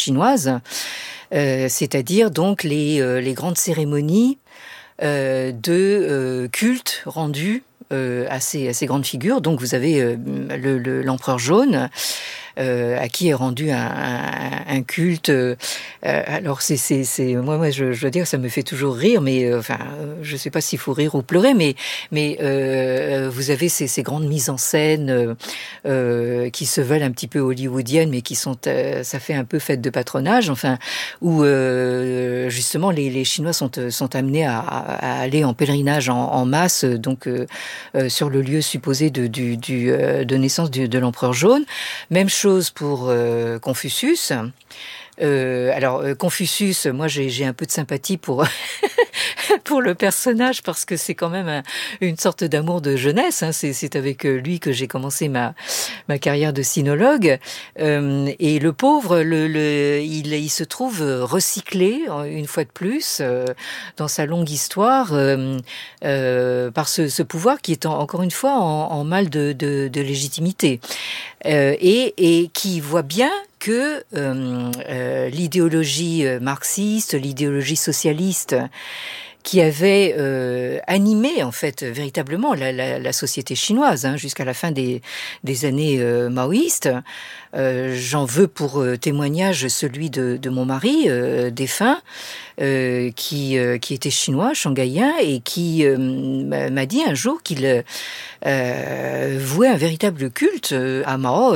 chinoise, c'est-à-dire donc les grandes cérémonies de culte rendues à ces grandes figures. Donc vous avez l'empereur jaune, à qui est rendu un culte. Alors moi je dois dire, ça me fait toujours rire, mais je sais pas s'il faut rire ou pleurer, mais vous avez ces grandes mises en scène qui se veulent un petit peu hollywoodiennes, mais qui sont ça fait un peu fête de patronage, où justement les Chinois sont amenés à aller en pèlerinage en masse, donc sur le lieu supposé de naissance de l'empereur jaune. Même chose pour Confucius. Confucius, moi j'ai un peu de sympathie pour pour le personnage, parce que c'est quand même une sorte d'amour de jeunesse. C'est avec lui que j'ai commencé ma carrière de sinologue. Et le pauvre, il se trouve recyclé une fois de plus dans sa longue histoire par ce pouvoir qui est encore une fois en mal de légitimité et qui voit bien que l'idéologie marxiste, l'idéologie socialiste qui avait animé en fait véritablement la société chinoise jusqu'à la fin des années maoïstes. J'en veux pour témoignage celui de mon mari défunt, qui était chinois, shanghaïen, et qui m'a dit un jour qu'il vouait un véritable culte à Mao,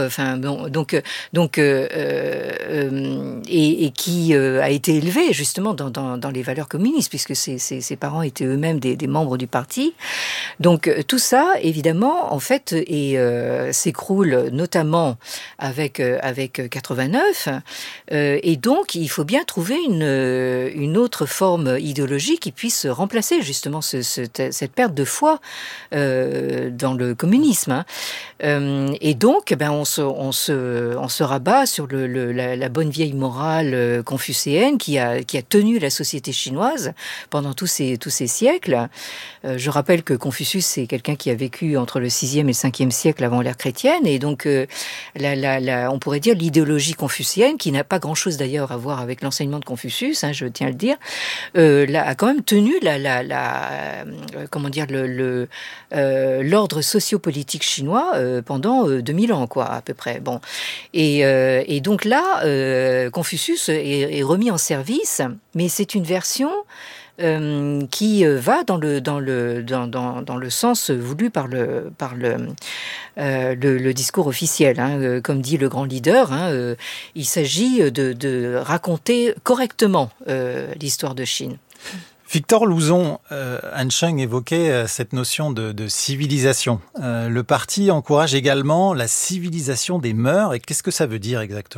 et qui a été élevé justement dans les valeurs communistes, puisque ses parents étaient eux-mêmes des membres du parti. Donc tout ça, évidemment, en fait, s'écroule notamment avec 89, et donc il faut bien trouver une autre forme idéologique qui puisse remplacer justement cette perte de foi dans le communisme. Et donc, on se rabat sur la bonne vieille morale confucéenne qui a tenu la société chinoise pendant tous ces siècles. Je rappelle que Confucius, c'est quelqu'un qui a vécu entre le 6e et le 5e siècle avant l'ère chrétienne, et donc on pourrait dire l'idéologie confucéenne, qui n'a pas grand-chose d'ailleurs à voir avec l'enseignement de Confucius, je tiens à le dire, a quand même tenu l'ordre sociopolitique chinois pendant 2000 ans, à peu près. Bon, et donc là, Confucius est remis en service, mais c'est une version qui va dans le sens voulu par le discours officiel. Comme dit le grand leader, il s'agit de raconter correctement l'histoire de Chine. Victor Louzon, Han Sheng évoquait cette notion de civilisation. Le parti encourage également la civilisation des mœurs. Et qu'est-ce que ça veut dire exactement ?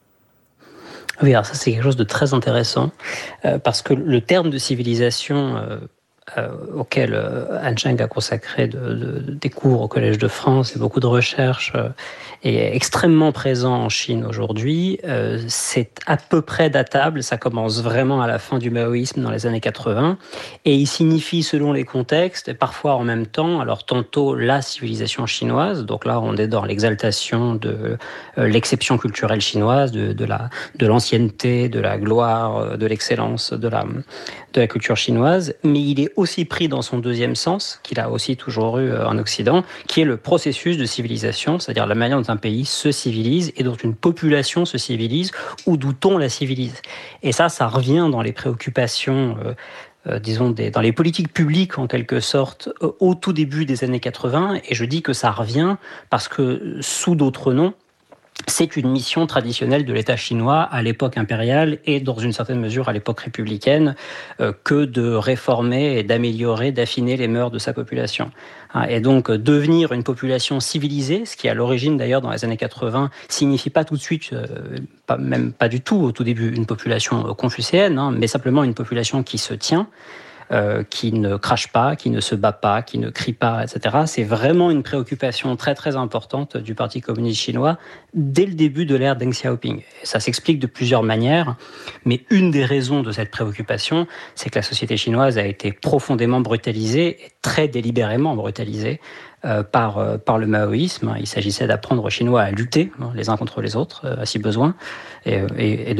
Oui, alors ça c'est quelque chose de très intéressant, parce que le terme de civilisation auquel Han Sheng a consacré des cours au Collège de France et beaucoup de recherches est extrêmement présent en Chine aujourd'hui. C'est à peu près datable, ça commence vraiment à la fin du maoïsme dans les années 80, et il signifie selon les contextes, et parfois en même temps, alors tantôt la civilisation chinoise, donc là on est dans l'exaltation de l'exception culturelle chinoise, de l'ancienneté, de la gloire, de l'excellence de la culture chinoise, mais il est aussi pris dans son deuxième sens, qu'il a aussi toujours eu en Occident, qui est le processus de civilisation, c'est-à-dire la manière dont un pays se civilise et dont une population se civilise ou d'où on la civilise. Et ça revient dans les préoccupations, dans les politiques publiques en quelque sorte, au tout début des années 80, et je dis que ça revient parce que sous d'autres noms, c'est une mission traditionnelle de l'État chinois à l'époque impériale et dans une certaine mesure à l'époque républicaine que de réformer et d'améliorer, d'affiner les mœurs de sa population. Et donc devenir une population civilisée, ce qui à l'origine d'ailleurs dans les années 80 signifie pas tout de suite, même pas du tout au tout début une population confucéenne, mais simplement une population qui se tient, qui ne crache pas, qui ne se bat pas, qui ne crie pas, etc. C'est vraiment une préoccupation très très importante du Parti communiste chinois dès le début de l'ère Deng Xiaoping. Et ça s'explique de plusieurs manières, mais une des raisons de cette préoccupation, c'est que la société chinoise a été profondément brutalisée, et très délibérément brutalisée, par le maoïsme. Il s'agissait d'apprendre aux Chinois à lutter les uns contre les autres, si besoin, et de